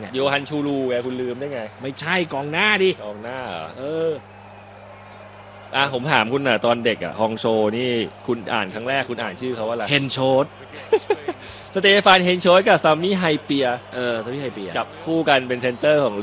เนี่ยโยฮันชูรูไงคุณลืมได้ไงไม่ใช่กองหน้าดิกองหน้าเหรอเออผมถามคุณตอนเด็กฮองโซนี่คุณอ่านครั้งแรกคุณอ่านชื่อเขาว่าอะไรเฮนโชดสเตฟานเฮนโชยกับซัมมี่ไฮเปียสวิตไฮเปียจับคู่กันเป็นเซนเตอร์ของ